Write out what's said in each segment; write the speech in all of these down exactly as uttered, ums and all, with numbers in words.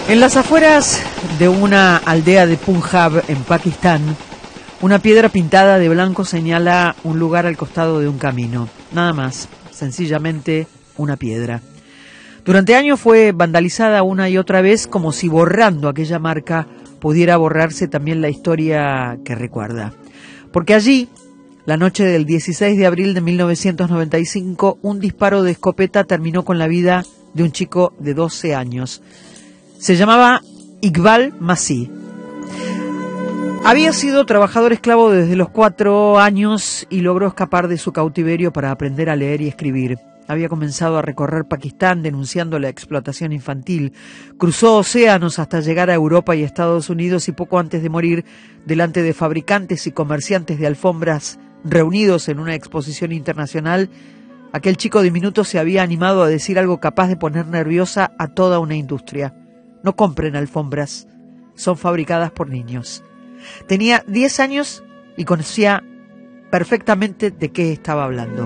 En las afueras de una aldea de Punjab, en Pakistán, una piedra pintada de blanco señala un lugar al costado de un camino. Nada más, sencillamente una piedra. Durante años fue vandalizada una y otra vez, como si borrando aquella marca pudiera borrarse también la historia que recuerda. Porque allí, la noche del dieciséis de abril de mil novecientos noventa y cinco, un disparo de escopeta terminó con la vida de un chico de doce años. Se llamaba Iqbal Masih. Había sido trabajador esclavo desde los cuatro años y logró escapar de su cautiverio para aprender a leer y escribir. Había comenzado a recorrer Pakistán denunciando la explotación infantil. Cruzó océanos hasta llegar a Europa y Estados Unidos y poco antes de morir, delante de fabricantes y comerciantes de alfombras reunidos en una exposición internacional, aquel chico diminuto se había animado a decir algo capaz de poner nerviosa a toda una industria. No compren alfombras, son fabricadas por niños. Tenía diez años y conocía perfectamente de qué estaba hablando.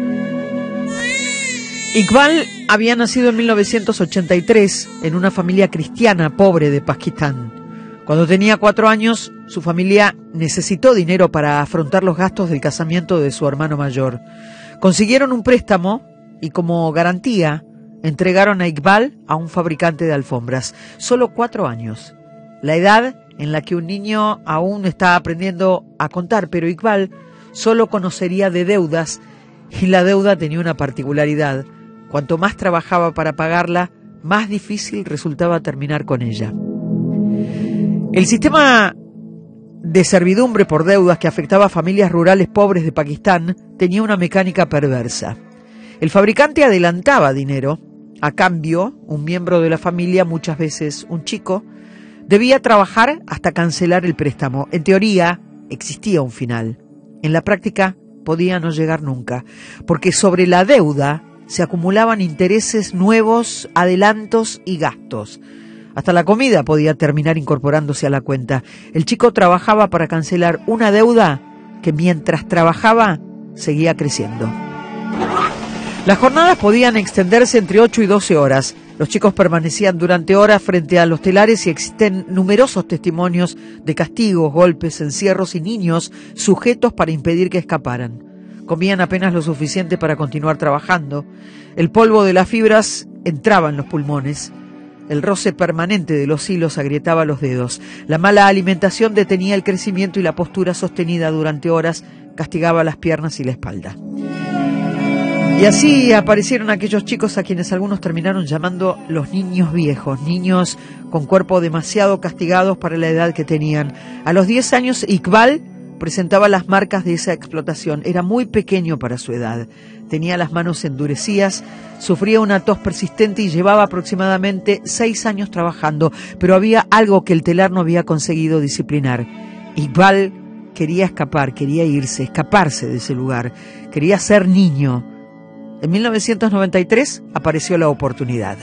Iqbal había nacido en mil novecientos ochenta y tres en una familia cristiana pobre de Pakistán. Cuando tenía cuatro años, su familia necesitó dinero para afrontar los gastos del casamiento de su hermano mayor. Consiguieron un préstamo y, como garantía, entregaron a Iqbal a un fabricante de alfombras. Solo cuatro años. La edad en la que un niño aún está aprendiendo a contar, pero Iqbal solo conocería de deudas, y la deuda tenía una particularidad. Cuanto más trabajaba para pagarla, más difícil resultaba terminar con ella. El sistema de servidumbre por deudas que afectaba a familias rurales pobres de Pakistán tenía una mecánica perversa. El fabricante adelantaba dinero. A cambio, un miembro de la familia, muchas veces un chico, debía trabajar hasta cancelar el préstamo. En teoría, existía un final. En la práctica, podía no llegar nunca, porque sobre la deuda se acumulaban intereses nuevos, adelantos y gastos. Hasta la comida podía terminar incorporándose a la cuenta. El chico trabajaba para cancelar una deuda que mientras trabajaba seguía creciendo. Las jornadas podían extenderse entre ocho y doce horas. Los chicos permanecían durante horas frente a los telares y existen numerosos testimonios de castigos, golpes, encierros y niños sujetos para impedir que escaparan. Comían apenas lo suficiente para continuar trabajando. El polvo de las fibras entraba en los pulmones. El roce permanente de los hilos agrietaba los dedos. La mala alimentación detenía el crecimiento y la postura sostenida durante horas castigaba las piernas y la espalda. Y así aparecieron aquellos chicos a quienes algunos terminaron llamando los niños viejos, niños con cuerpo demasiado castigados para la edad que tenían. A los diez años, Iqbal presentaba las marcas de esa explotación. Era muy pequeño para su edad. Tenía las manos endurecidas, sufría una tos persistente y llevaba aproximadamente seis años trabajando, pero había algo que el telar no había conseguido disciplinar. Iqbal quería escapar, quería irse, escaparse de ese lugar. Quería ser niño. En mil novecientos noventa y tres apareció la oportunidad.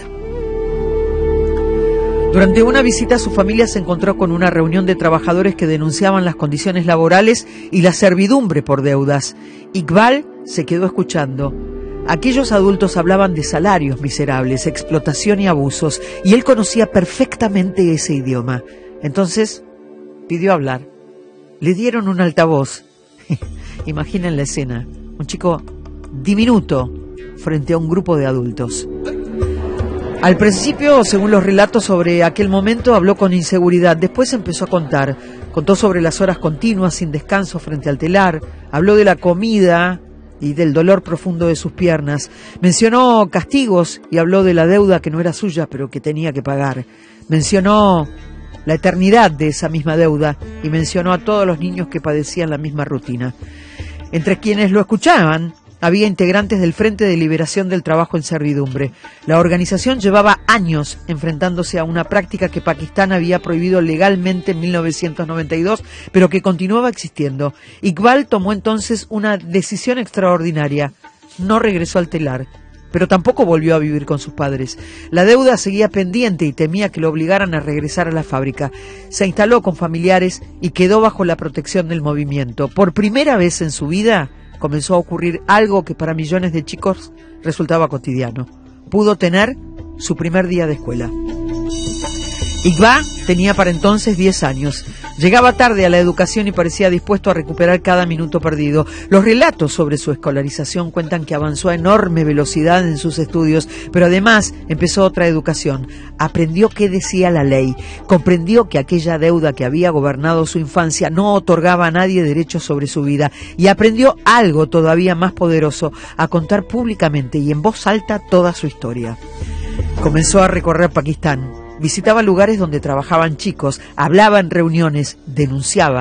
Durante una visita, su familia se encontró con una reunión de trabajadores que denunciaban las condiciones laborales y la servidumbre por deudas. Iqbal se quedó escuchando. Aquellos adultos hablaban de salarios miserables, explotación y abusos, y él conocía perfectamente ese idioma. Entonces, pidió hablar. Le dieron un altavoz. Imaginen la escena. Un chico diminuto frente a un grupo de adultos. Al principio, según los relatos sobre aquel momento, habló con inseguridad. Después empezó a contar. Contó sobre las horas continuas sin descanso frente al telar. Habló de la comida y del dolor profundo de sus piernas. Mencionó castigos y habló de la deuda que no era suya, pero que tenía que pagar. Mencionó la eternidad de esa misma deuda y mencionó a todos los niños que padecían la misma rutina. Entre quienes lo escuchaban, había integrantes del Frente de Liberación del Trabajo en Servidumbre. La organización llevaba años enfrentándose a una práctica que Pakistán había prohibido legalmente en mil novecientos noventa y dos, pero que continuaba existiendo. Iqbal tomó entonces una decisión extraordinaria. No regresó al telar, pero tampoco volvió a vivir con sus padres. La deuda seguía pendiente y temía que lo obligaran a regresar a la fábrica. Se instaló con familiares y quedó bajo la protección del movimiento. Por primera vez en su vida, comenzó a ocurrir algo que para millones de chicos resultaba cotidiano. Pudo tener su primer día de escuela. Iqbal tenía para entonces diez años. Llegaba tarde a la educación y parecía dispuesto a recuperar cada minuto perdido. Los relatos sobre su escolarización cuentan que avanzó a enorme velocidad en sus estudios, pero además empezó otra educación. Aprendió qué decía la ley, comprendió que aquella deuda que había gobernado su infancia no otorgaba a nadie derechos sobre su vida, y aprendió algo todavía más poderoso: a contar públicamente y en voz alta toda su historia. Comenzó a recorrer Pakistán. Visitaba lugares donde trabajaban chicos, hablaba en reuniones, denunciaba.